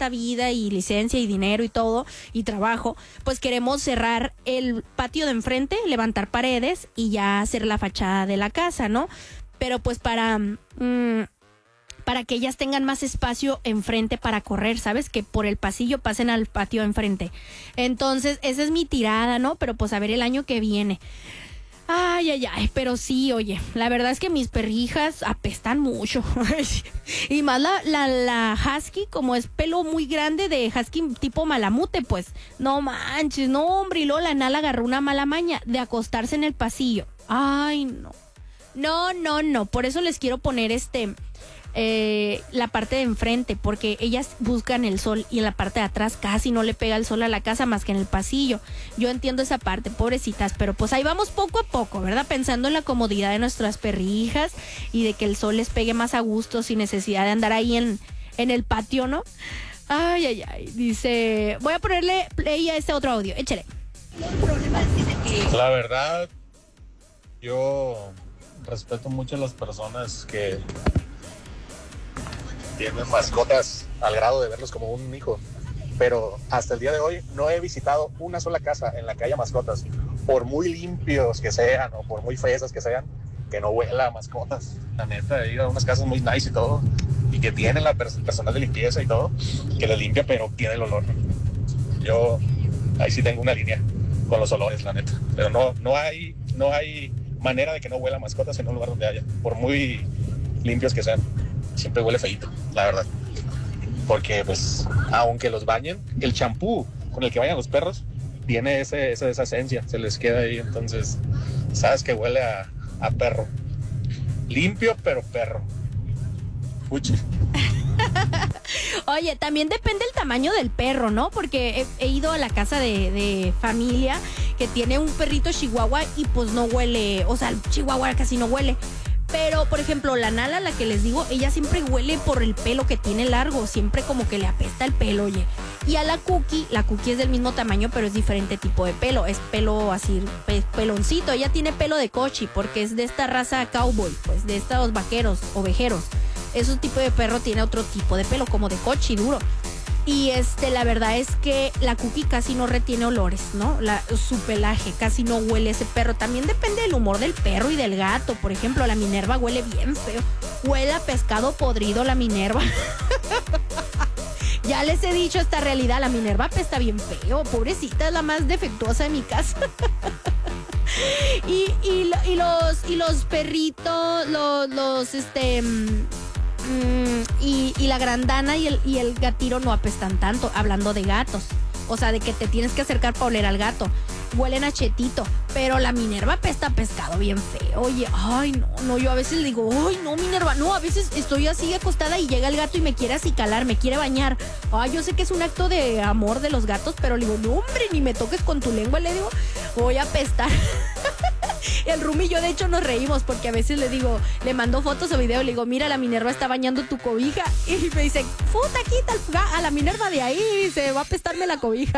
esta vida y licencia y dinero y todo y trabajo, pues queremos cerrar el patio de enfrente, levantar paredes y ya hacer la fachada de la casa, ¿no? Pero pues para que ellas tengan más espacio enfrente para correr, ¿sabes? Que por el pasillo pasen al patio enfrente. Entonces, esa es mi tirada, ¿no? Pero pues a ver el año que viene. Ay, pero sí, oye, la verdad es que mis perrijas apestan mucho. Y más la husky, como es pelo muy grande de husky tipo malamute, pues, no manches, no, hombre, y luego la Nala agarró una mala maña de acostarse en el pasillo. Ay, no. No, por eso les quiero poner la parte de enfrente, porque ellas buscan el sol y en la parte de atrás casi no le pega el sol a la casa más que en el pasillo. Yo entiendo esa parte, pobrecitas, pero pues ahí vamos poco a poco, ¿verdad? Pensando en la comodidad de nuestras perrijas y de que el sol les pegue más a gusto sin necesidad de andar ahí en el patio, ¿no? Ay, dice, voy a ponerle play a este otro audio, échale. La verdad, yo respeto mucho a las personas que tienen mascotas al grado de verlos como un hijo, pero hasta el día de hoy no he visitado una sola casa en la que haya mascotas, por muy limpios que sean o por muy fresas que sean, que no huela a mascotas. La neta, he ido a unas casas muy nice y todo, y que tienen la personal de limpieza y todo, que les limpia, pero tiene el olor. Yo ahí sí tengo una línea con los olores, la neta, pero no hay manera de que no huela a mascotas en un lugar donde haya, por muy limpios que sean. Siempre huele feíto, la verdad. Porque, pues, aunque los bañen, el champú con el que bañan los perros tiene esa esencia, se les queda ahí. Entonces, sabes que huele a perro. Limpio, pero perro. Fuchi. Oye, también depende el tamaño del perro, ¿no? Porque he ido a la casa de familia que tiene un perrito chihuahua y pues no huele, o sea, el chihuahua casi no huele. Pero, por ejemplo, la Nala, la que les digo, ella siempre huele por el pelo que tiene largo, siempre como que le apesta el pelo, oye. Y a la Cookie es del mismo tamaño, pero es diferente tipo de pelo, es pelo así, peloncito. Ella tiene pelo de cochi, porque es de esta raza cowboy, pues, de estos vaqueros, ovejeros. Ese tipo de perro tiene otro tipo de pelo, como de cochi, duro. Y la verdad es que la Cookie casi no retiene olores, ¿no? Su pelaje casi no huele ese perro. También depende del humor del perro y del gato. Por ejemplo, la Minerva huele bien feo. Huele a pescado podrido la Minerva. Ya les he dicho esta realidad, la Minerva apesta bien feo. Pobrecita, es la más defectuosa de mi casa. y los perritos, y la grandana y el gatiro no apestan tanto, hablando de gatos. O sea, de que te tienes que acercar para oler al gato. Huelen a chetito. Pero la Minerva apesta a pescado bien feo. Oye, no, yo a veces le digo, ay, no, Minerva, no, a veces estoy así acostada y llega el gato y me quiere acicalar, me quiere bañar. Yo sé que es un acto de amor de los gatos, pero le digo, no, hombre, ni me toques con tu lengua, le digo, voy a apestar. El Rumi y yo de hecho nos reímos porque a veces le mando fotos o videos, le digo, mira, la Minerva está bañando tu cobija. Y me dice, puta, quita a la Minerva de ahí, se va a apestarme la cobija.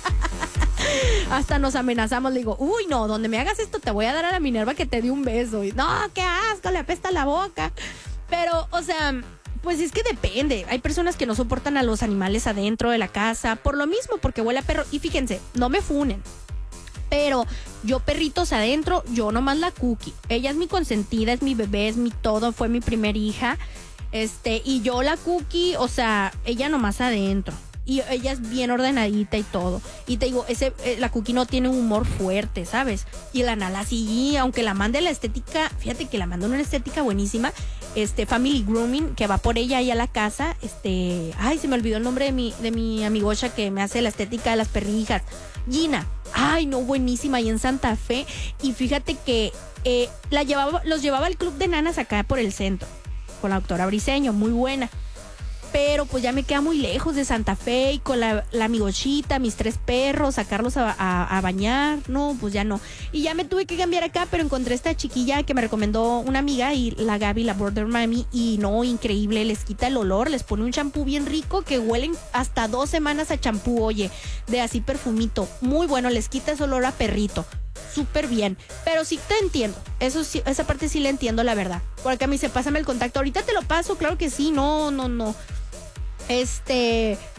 Hasta nos amenazamos, le digo, uy, no, donde me hagas esto te voy a dar a la Minerva que te dé un beso. Y, no, qué asco, le apesta la boca. Pero, o sea, pues es que depende. Hay personas que no soportan a los animales adentro de la casa, por lo mismo, porque huele a perro. Y fíjense, no me funen, pero yo perritos adentro, yo nomás la Cookie. Ella es mi consentida, es mi bebé, es mi todo, fue mi primer hija. Y yo la Cookie, o sea, ella nomás adentro. Y ella es bien ordenadita y todo. Y te digo, la Cookie no tiene un humor fuerte, ¿sabes? Y la Nala sí, aunque la mande la estética, fíjate que la mandó una estética buenísima. Family Grooming, que va por ella ahí a la casa. Ay, se me olvidó el nombre de mi amigocha que me hace la estética de las perrijas. Gina. Ay, no, buenísima, ahí en Santa Fe. Y fíjate que los llevaba al club de nanas acá por el centro, con la doctora Briseño, muy buena. Pero pues ya me queda muy lejos de Santa Fe y con la amigochita, mis 3 perros, sacarlos a bañar. No, pues ya no. Y ya me tuve que cambiar acá, pero encontré esta chiquilla que me recomendó una amiga, y la Gaby, la Border Mami, y no, increíble, les quita el olor, les pone un champú bien rico que huelen hasta 2 semanas a champú, oye, de así perfumito. Muy bueno, les quita ese olor a perrito. Súper bien, pero sí te entiendo, eso sí, esa parte sí la entiendo, la verdad. Por acá me dice, pásame el contacto, ahorita te lo paso, claro que sí, no.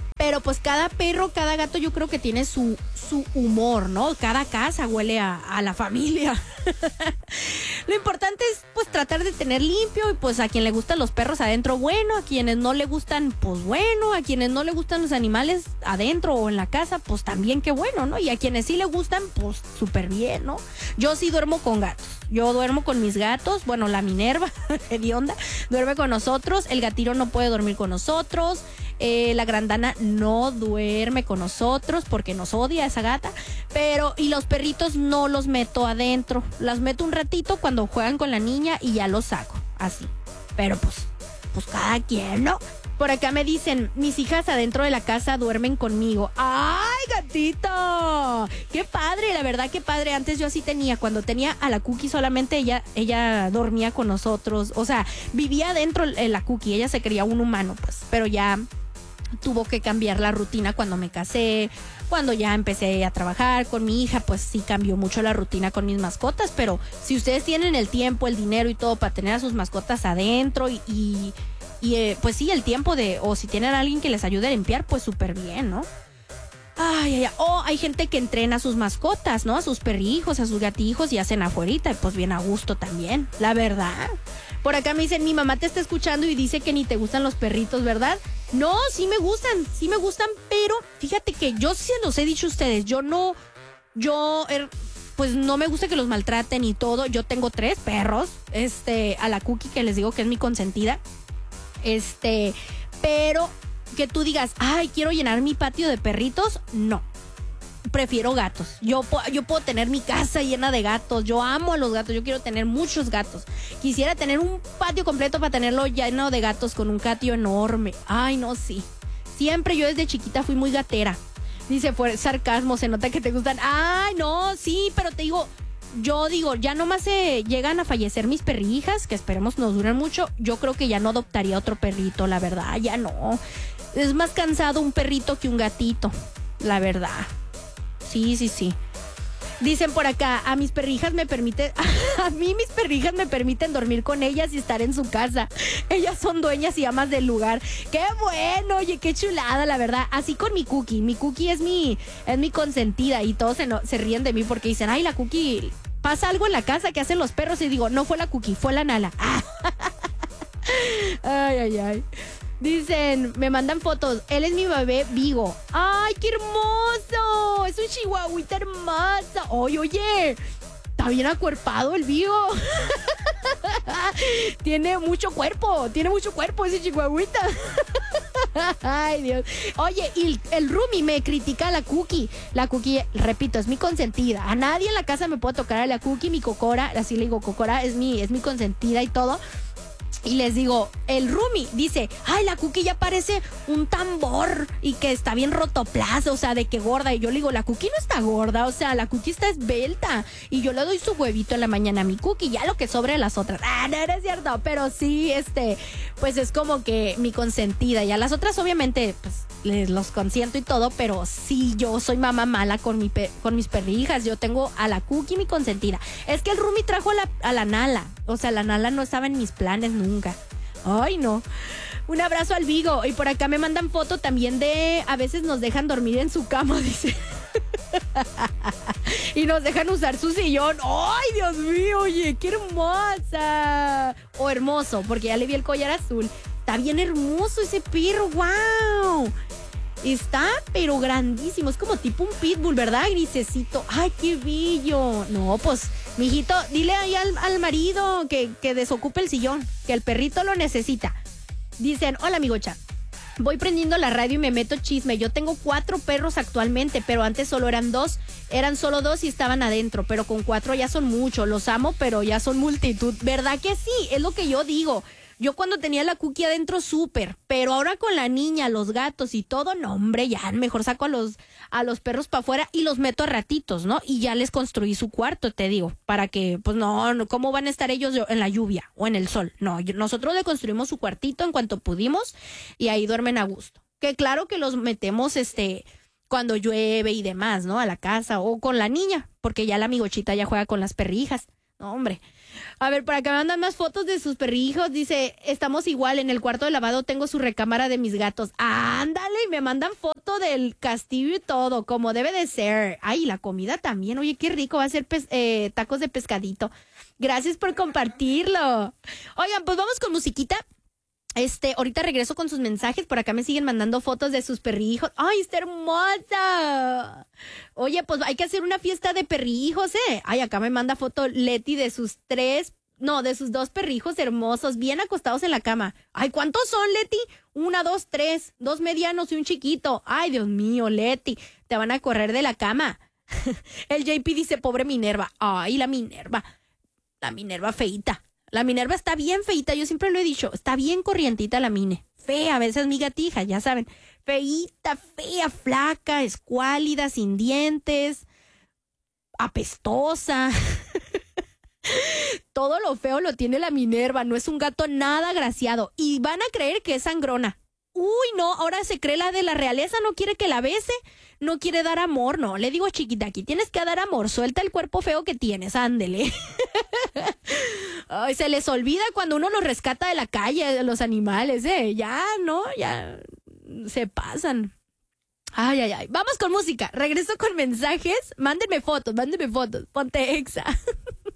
pues cada perro, cada gato yo creo que tiene su humor, ¿no? Cada casa huele a la familia. Lo importante es pues tratar de tener limpio y pues a quien le gustan los perros adentro, bueno, a quienes no le gustan, pues bueno, a quienes no le gustan los animales adentro o en la casa, pues también qué bueno, ¿no? Y a quienes sí le gustan, pues súper bien, ¿no? Yo sí duermo con gatos, yo duermo con mis gatos, bueno, la Minerva, hedionda, duerme con nosotros, el gatiro no puede dormir con nosotros, la Grandana no duerme con nosotros porque nos odia esa gata, y los perritos no los meto adentro, las meto un ratito cuando juegan con la niña y ya los saco, así, pero pues cada quien, ¿no? Por acá me dicen, mis hijas adentro de la casa duermen conmigo. ¡Ay, gatito! ¡Qué padre! La verdad, qué padre. Antes yo así tenía. Cuando tenía a la Cookie solamente ella dormía con nosotros. O sea, vivía adentro la Cookie. Ella se creía un humano, pues. Pero ya tuvo que cambiar la rutina cuando me casé. Cuando ya empecé a trabajar con mi hija, pues sí cambió mucho la rutina con mis mascotas. Pero si ustedes tienen el tiempo, el dinero y todo para tener a sus mascotas adentro y pues sí, el tiempo o si tienen a alguien que les ayude a limpiar, pues súper bien, ¿no? Ay. Hay gente que entrena a sus mascotas, ¿no? A sus perrijos, a sus gatijos y hacen afuerita, y pues bien a gusto también, la verdad. Por acá me dicen, mi mamá te está escuchando y dice que ni te gustan los perritos, ¿verdad? No, sí me gustan, pero fíjate que yo sí los he dicho a ustedes, pues no me gusta que los maltraten y todo. Yo tengo 3 perros, a la Cookie, que les digo que es mi consentida, pero que tú digas, ay, quiero llenar mi patio de perritos, no. Prefiero gatos. Yo puedo tener mi casa llena de gatos. Yo amo a los gatos. Yo quiero tener muchos gatos. Quisiera tener un patio completo para tenerlo lleno de gatos con un patio enorme. Ay, no, sí. Siempre yo desde chiquita fui muy gatera. Dice, fue sarcasmo, se nota que te gustan. Ay, no, sí, pero te digo, ya nomás llegan a fallecer mis perrijas, que esperemos nos duren mucho. Yo creo que ya no adoptaría otro perrito, la verdad, ya no. Es más cansado un perrito que un gatito, la verdad. Sí. Dicen por acá, a mí mis perrijas me permiten dormir con ellas y estar en su casa. Ellas son dueñas y amas del lugar. ¡Qué bueno! Oye, qué chulada, la verdad. Así con mi Cookie. Mi Cookie es mi consentida y todos se ríen de mí porque dicen, ay, la Cookie, pasa algo en la casa que hacen los perros. Y digo, no fue la Cookie, fue la Nala. Ay. Dicen, me mandan fotos. Él es mi bebé Vigo. ¡Ay, qué hermoso! Es un chihuahuita hermosa. Oye, está bien acuerpado el Vigo. Tiene mucho cuerpo ese chihuahuita. Ay, Dios. Oye, y el Rumi me critica a la Cookie. La Cookie, repito, es mi consentida. A nadie en la casa me puede tocar a la Cookie. Mi Cocora, así le digo, Cocora es mi consentida y todo. Y les digo, el Rumi dice, ay, la Cookie ya parece un tambor y que está bien rotoplaza, o sea, de que gorda. Y yo le digo, la Cookie no está gorda, o sea, la Cookie está esbelta. Y yo le doy su huevito en la mañana a mi Cookie, ya lo que sobre a las otras. No es cierto, pero sí, pues es como que mi consentida. Y a las otras, obviamente, pues les los consiento y todo, pero sí, yo soy mamá mala con mis perrijas. Yo tengo a la Cookie, mi consentida. Es que el Rumi trajo a la Nala, o sea, la Nala no estaba en mis planes nunca. Ay, no. Un abrazo al Vigo. Y por acá me mandan foto también a veces nos dejan dormir en su cama, dice. Y nos dejan usar su sillón. ¡Ay, Dios mío! Oye, qué hermosa. O hermoso, porque ya le vi el collar azul. Está bien hermoso ese perro. ¡Wow! Está, pero grandísimo. Es como tipo un pitbull, ¿verdad? Grisecito. ¡Ay, qué bello! No, pues, mijito, dile ahí al marido que desocupe el sillón, que el perrito lo necesita. Dicen, hola, amigocha. Voy prendiendo la radio y me meto chisme. Yo tengo 4 perros actualmente, pero antes solo eran 2. Eran solo 2 y estaban adentro, pero con 4 ya son muchos. Los amo, pero ya son multitud. ¿Verdad que sí? Es lo que yo digo. Yo cuando tenía la Cookie adentro, súper, pero ahora con la niña, los gatos y todo, no, hombre, ya mejor saco a los perros para afuera y los meto a ratitos, ¿no? Y ya les construí su cuarto, te digo, para que, pues no, ¿cómo van a estar ellos en la lluvia o en el sol? No, nosotros le construimos su cuartito en cuanto pudimos y ahí duermen a gusto. Que claro que los metemos, cuando llueve y demás, ¿no? A la casa o con la niña, porque ya la amigochita ya juega con las perrijas. No, hombre. A ver, por acá me mandan más fotos de sus perrijos. Dice, estamos igual, en el cuarto de lavado tengo su recámara de mis gatos. Ándale, y me mandan fotos foto del castillo y todo, como debe de ser. Ay, la comida también. Oye, qué rico va a ser tacos de pescadito. Gracias por compartirlo. Oigan, pues vamos con musiquita. Ahorita regreso con sus mensajes. Por acá me siguen mandando fotos de sus perrijos. ¡Ay, está hermosa! Oye, pues hay que hacer una fiesta de perrijos, ¿eh? Ay, acá me manda foto Leti de sus de sus 2 perrijos hermosos, bien acostados en la cama. Ay, ¿cuántos son, Leti? 1, 2, 3, 2 medianos y un chiquito. Ay, Dios mío, Leti, te van a correr de la cama. El JP dice, pobre Minerva. Ay, la Minerva feíta. La Minerva está bien feíta, yo siempre lo he dicho, está bien corrientita la Mine. Fea, a veces mi gatija, ya saben. Feíta, fea, flaca, escuálida, sin dientes, apestosa. Todo lo feo lo tiene la Minerva, no es un gato nada agraciado. Y van a creer que es sangrona. Uy, no, ahora se cree la de la realeza, no quiere que la bese, no quiere dar amor, no. Le digo, chiquita, aquí tienes que dar amor, suelta el cuerpo feo que tienes, ándele. Ay, se les olvida cuando uno los rescata de la calle, de los animales, ya, ¿no? Ya se pasan. Ay, ay, ay. Vamos con música, regreso con mensajes, mándenme fotos, ponte Exa.